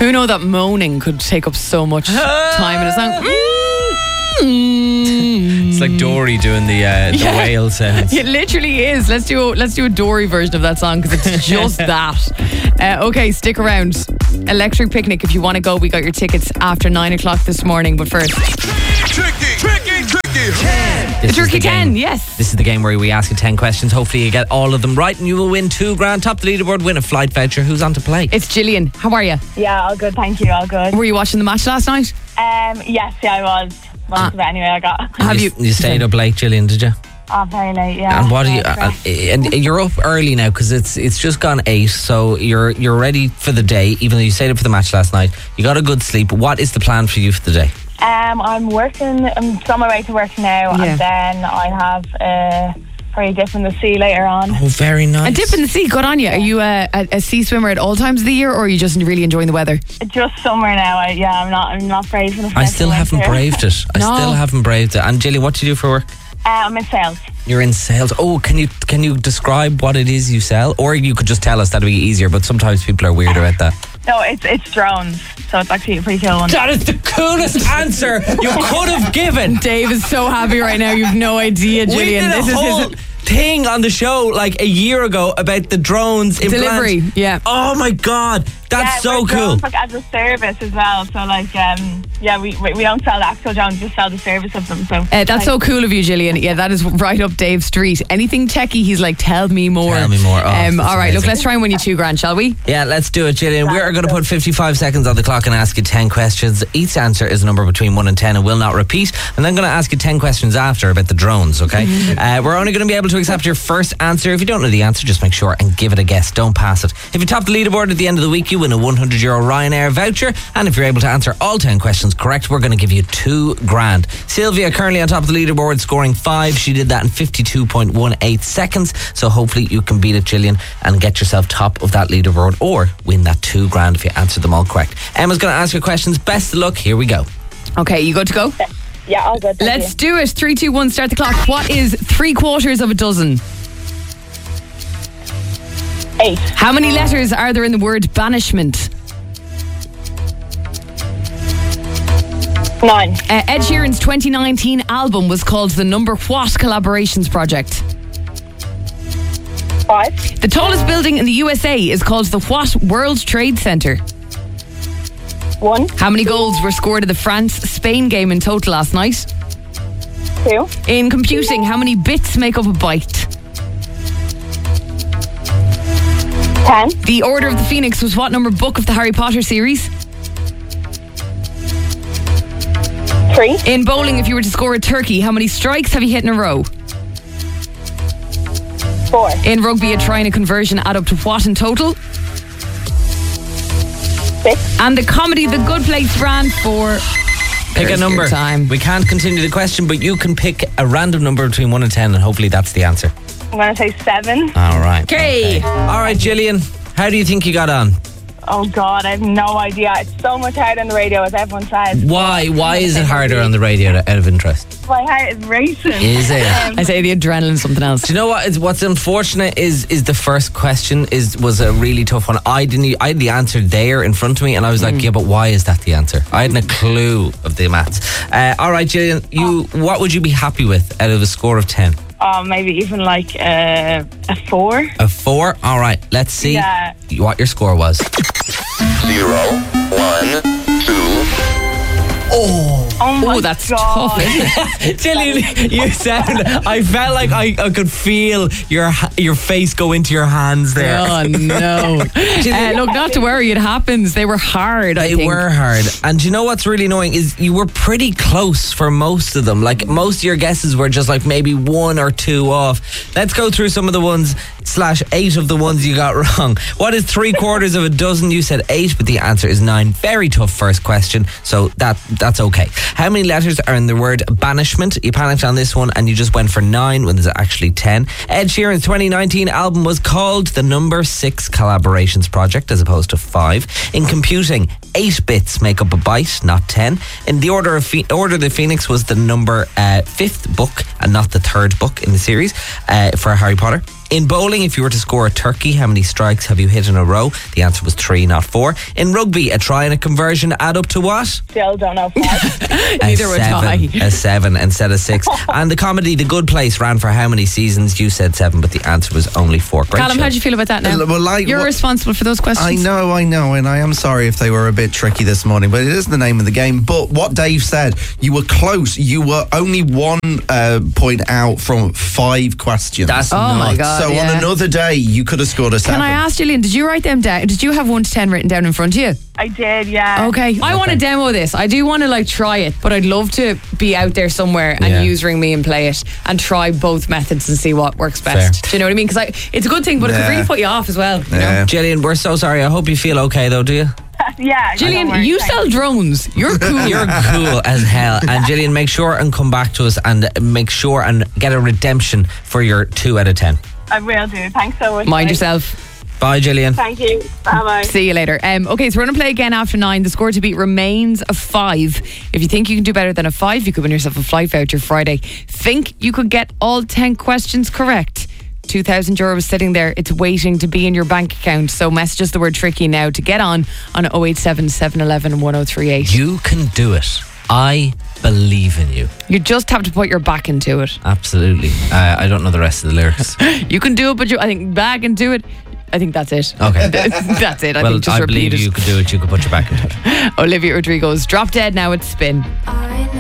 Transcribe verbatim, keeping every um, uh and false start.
Who know that moaning could take up so much time in a song? Mm. It's like Dory doing the uh, the Yeah. whale sounds. It literally is. Let's do a, let's do a Dory version of that song because it's just that. Uh, okay, stick around. Electric Picnic. If you want to go, we got your tickets after nine o'clock this morning. But first, Tricky, tricky, tricky. ten. This is Turkey the game. ten. Yes. This is the game where we ask you ten questions. Hopefully you get all of them right and you will win two grand. Top the leaderboard, win a flight voucher. Who's on to play? It's Gillian. How are you? Yeah, all good, thank you, all good. Were you watching the match last night? Um, yes, yeah, I was. Most Ah. of it anyway, I got. Have you? You stayed up late, Gillian, did you? Oh, very late, yeah. And what are you? Yeah, Uh, and you're up early now because it's it's just gone eight, so you're you're ready for the day. Even though you stayed up for the match last night, you got a good sleep. What is the plan for you for the day? Um, I'm working, I'm on my way to work now, Yeah. and then I have uh, probably dip in the sea later on. Oh, very nice. A dip in the sea. Good on you. Are you a, a, a sea swimmer at all times of the year, or are you just really enjoying the weather? Just somewhere now, I, yeah, I'm not I'm not brave enough. I now still to haven't winter. braved it. I No. still haven't braved it. And Gillian, what do you do for work? Uh, I'm in sales. You're in sales. Oh, can you can you describe what it is you sell? Or you could just tell us, that'd be easier, but sometimes people are weird about that. No, it's it's drones, so it's actually a pretty cool one. That is the coolest answer you could have given. Dave is so happy right now. You've no idea, We Gillian. did a This is whole his thing on the show like a year ago about the drones in delivery. plants. Yeah. Oh my God, that's Yeah, so we're cool. drones, like, as a service as well. So like, um, yeah, we, we we don't sell the actual drones, just sell the service of them. So Uh, that's so cool of you, Gillian. Yeah, that is right up Dave's street. Anything techie, he's like, tell me more. Tell me more. Oh, um, that's all right, look, amazing. let's try and win you two grand, shall we? Yeah, let's do it, Gillian. We're going to put fifty-five seconds on the clock and ask you ten questions. Each answer is a number between one and ten and will not repeat. And then going to ask you ten questions after about the drones, okay? uh, we're only going to be able to accept your first answer. If you don't know the answer, just make sure and give it a guess. Don't pass it. If you top the leaderboard at the end of the week, you win a one hundred euro Ryanair voucher. And if you're able to answer all ten questions correct, we're going to give you two grand. Sylvia currently on top of the leaderboard, scoring five. She did that in fifty-two point one eight seconds. So hopefully you can beat it, Gillian, and get yourself top of that leaderboard or win that two grand if you answer them all correct. Emma's going to ask you questions. Best of luck. Here we go. Okay, you good to go? yeah, all good. Thank Let's you. do it. Three, two, one, start the clock. What is three quarters of a dozen? Eight. How many letters are there in the word banishment? Nine. Uh, Ed Sheeran's twenty nineteen album was called the Number What Collaborations Project? Five. The tallest building in the U S A is called the What World Trade Center? One. How many goals were scored in the France-Spain game in total last night? Two. In computing, how many bits make up a byte? Ten. The Order of the Phoenix was what number book of the Harry Potter series? Three. In bowling, if you were to score a turkey, how many strikes have you hit in a row? Four. In rugby, a try and a conversion add up to what in total? Six. And the comedy The Good Place ran for... Pick There's a number. your time. We can't continue the question, but you can pick a random number between one and ten, and hopefully that's the answer. I'm going to say seven. All right. Okay. All right, Gillian. How do you think you got on? Oh, God, I have no idea. It's so much harder on the radio, as everyone says. Why? Why is it harder on the radio out of interest? My heart is racing. Is it? I say the adrenaline, something else. Do you know what? Is, what's unfortunate is is the first question is was a really tough one. I didn't. e- I had the answer there in front of me, and I was like, yeah, but why is that the answer? I hadn't a clue of the maths. Uh, all right, Gillian, you. What would you be happy with out of a score of ten? Oh, maybe even like uh, a four. A four. All right. Let's see Yeah. what your score was. Zero, one, two. Oh. Oh, my Oh, that's God. tough, isn't it? Gillian, you sound. I felt like I, I could feel your ha- your face go into your hands there. Oh, no. uh, look, not to worry, it happens. They were hard, I They think. were hard. And do you know what's really annoying is you were pretty close for most of them. Like most of your guesses were just like maybe one or two off. Let's go through some of the ones slash eight of the ones you got wrong. What is three quarters of a dozen? You said eight, but the answer is nine. Very tough first question, so that that's okay. How many letters are in the word banishment? You panicked on this one and you just went for nine when there's actually ten. Ed Sheeran's twenty nineteen album was called the Number Six Collaborations Project as opposed to five. In computing, eight bits make up a byte, not ten. In the Order of Phe- Order of the Phoenix was the number uh, fifth book and not the third book in the series uh, for Harry Potter. In bowling, if you were to score a turkey, how many strikes have you hit in a row? The answer was three, not four. In rugby, a try and a conversion add up to what? Still don't know. Neither a would seven, I. A seven instead of six. And the comedy The Good Place ran for how many seasons? You said seven, but the answer was only four. Great Callum, show. how do you feel about that now? Well, like, You're what- responsible for those questions. I know, I know, and I am sorry if they were a bit tricky this morning, but it is the name of the game. But what Dave said, you were close. You were only one uh, point out from five questions. That's Oh my nuts. God. so yeah. on another day, you could have scored a seven. Can I ask, Gillian, did you write them down? Did you have one to ten written down in front of you? I did, yeah. Okay. I want to demo this. I do want to like try it, but I'd love to be out there somewhere and Yeah. use Ring Me and play it and try both methods and see what works best. Fair. Do you know what I mean? Because it's a good thing, but it could Yeah. really put you off as well. You Yeah. know? Gillian, we're so sorry. I hope you feel okay though, do you? Yeah. don't Gillian, worry, you thanks. sell drones. You're cool. You're cool as hell. And Gillian, make sure and come back to us and make sure and get a redemption for your two out of ten. I will do. Thanks so much. Mind guys. yourself. Bye, Gillian. Thank you. Bye-bye. See you later. Um, okay, so we're going to play again after nine. The score to beat remains a five. If you think you can do better than a five, you could win yourself a flight voucher Friday. Think you could get all ten questions correct? two thousand euro is sitting there. It's waiting to be in your bank account. So message us the word tricky now to get on on oh eight seven, seven one one, one oh three eight. You can do it. I believe in you. You just have to put your back into it. Absolutely. Uh, I don't know the rest of the lyrics. You can do it, but you, I think back into it. I think that's it. Okay. That's it. I well, think just I repeat believe it. you could do it. You could put your back into it. Olivia Rodrigo's Drop Dead now. It's Spin. I know